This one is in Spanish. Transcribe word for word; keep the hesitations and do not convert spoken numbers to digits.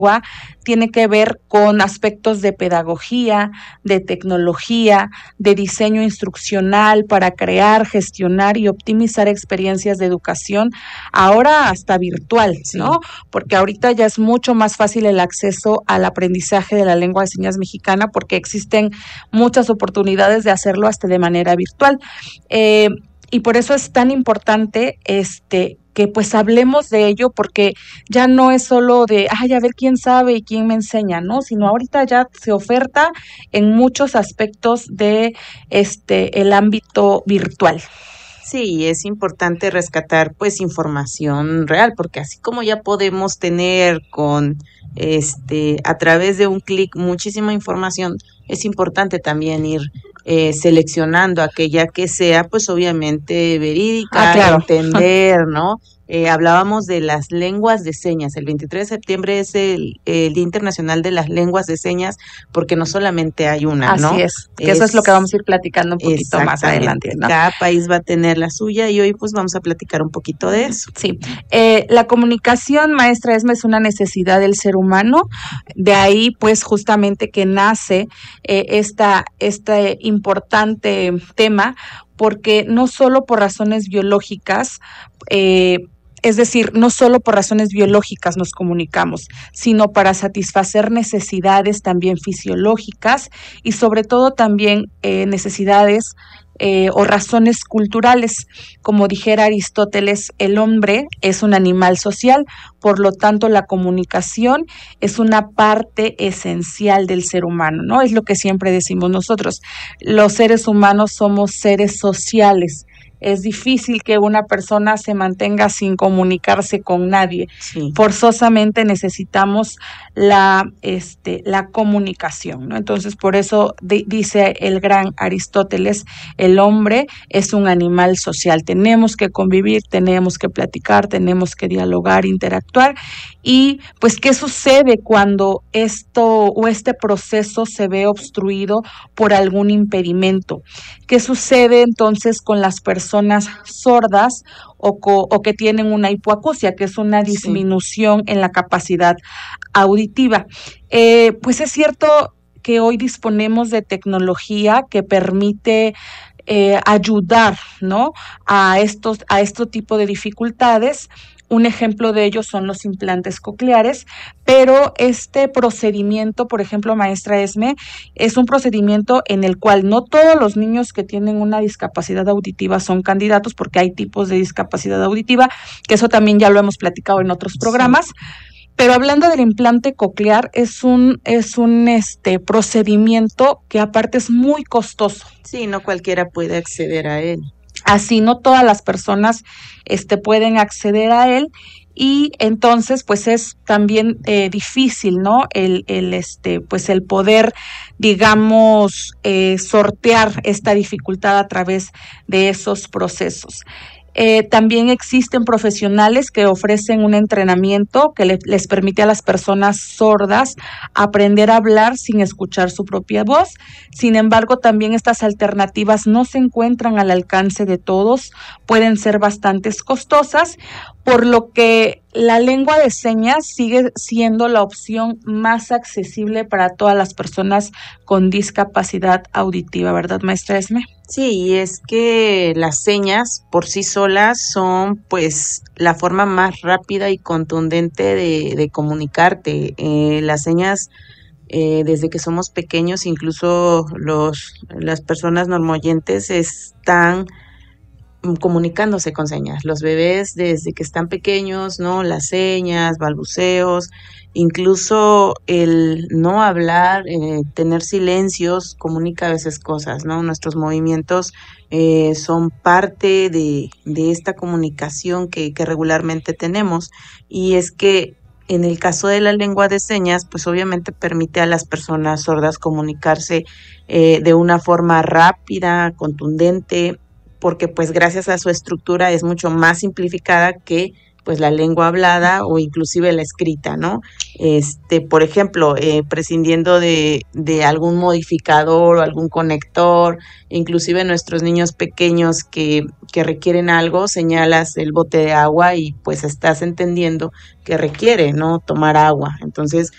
tiene que ver con aspectos de pedagogía, de tecnología, de diseño instruccional para crear, gestionar y optimizar experiencias de educación, ahora hasta virtual, sí. ¿no? Porque ahorita ya es mucho más fácil el acceso al aprendizaje de la lengua de señas mexicana porque existen muchas oportunidades de hacerlo hasta de manera virtual. Eh, y por eso es tan importante este que pues hablemos de ello, porque ya no es solo de, ay, a ver quién sabe y quién me enseña, ¿no? Sino ahorita ya se oferta en muchos aspectos de este el ámbito virtual. Sí, es importante rescatar pues información real, porque así como ya podemos tener con este a través de un clic muchísima información, es importante también ir eh, seleccionando aquella que sea pues obviamente verídica, ah, claro. entender, ¿no? Eh, hablábamos de las lenguas de señas. El veintitrés de septiembre es el, el Día Internacional de las Lenguas de Señas, porque no solamente hay una, Así ¿no? Así es, que es, eso es lo que vamos a ir platicando un poquito más adelante, ¿no? Cada país va a tener la suya y hoy pues vamos a platicar un poquito de eso. Sí, eh, la comunicación, maestra Esme, es una necesidad del ser humano, de ahí pues justamente que nace eh, esta, este importante tema, porque no solo por razones biológicas, eh, es decir, no solo por razones biológicas nos comunicamos, sino para satisfacer necesidades también fisiológicas y sobre todo también eh, necesidades eh, o razones culturales. Como dijera Aristóteles, el hombre es un animal social, por lo tanto la comunicación es una parte esencial del ser humano, ¿no? Es lo que siempre decimos nosotros. Los seres humanos somos seres sociales. Es difícil que una persona se mantenga sin comunicarse con nadie. Sí. Forzosamente necesitamos la, este, la comunicación, ¿no? Entonces, por eso de, dice el gran Aristóteles, el hombre es un animal social. Tenemos que convivir, tenemos que platicar, tenemos que dialogar, interactuar. Y, pues, ¿qué sucede cuando esto o este proceso se ve obstruido por algún impedimento? ¿Qué sucede entonces con las personas personas sordas o, co, o que tienen una hipoacusia, que es una disminución sí. en la capacidad auditiva? Eh, pues es cierto que hoy disponemos de tecnología que permite eh, ayudar, ¿no? a estos a este tipo de dificultades. Un ejemplo de ello son los implantes cocleares, pero este procedimiento, por ejemplo, maestra Esme, es un procedimiento en el cual no todos los niños que tienen una discapacidad auditiva son candidatos, porque hay tipos de discapacidad auditiva, que eso también ya lo hemos platicado en otros programas. Sí. Pero hablando del implante coclear, es un es un este procedimiento que aparte es muy costoso. Sí, no cualquiera puede acceder a él. Así no todas las personas este, pueden acceder a él y entonces pues es también eh, difícil, ¿no? El, el este pues el poder, digamos, eh, sortear esta dificultad a través de esos procesos. Eh, también existen profesionales que ofrecen un entrenamiento que le, les permite a las personas sordas aprender a hablar sin escuchar su propia voz. Sin embargo, también estas alternativas no se encuentran al alcance de todos, pueden ser bastante costosas, por lo que la lengua de señas sigue siendo la opción más accesible para todas las personas con discapacidad auditiva, ¿verdad, maestra Esme? Sí, y es que las señas por sí solas son pues la forma más rápida y contundente de, de comunicarte. Eh, las señas eh, desde que somos pequeños, incluso los las personas normoyentes están comunicándose con señas. Los bebés desde que están pequeños, ¿no? Las señas, balbuceos, incluso el no hablar, eh, tener silencios, comunica a veces cosas, ¿no? Nuestros movimientos eh, son parte de, de esta comunicación que, que regularmente tenemos, y es que en el caso de la lengua de señas, pues obviamente permite a las personas sordas comunicarse eh, de una forma rápida, contundente, porque pues gracias a su estructura es mucho más simplificada que pues la lengua hablada o inclusive la escrita, ¿no? Este, por ejemplo, eh, prescindiendo de, de algún modificador o algún conector, inclusive nuestros niños pequeños que, que requieren algo, señalas el bote de agua y pues estás entendiendo que requiere, ¿no? Tomar agua. Entonces,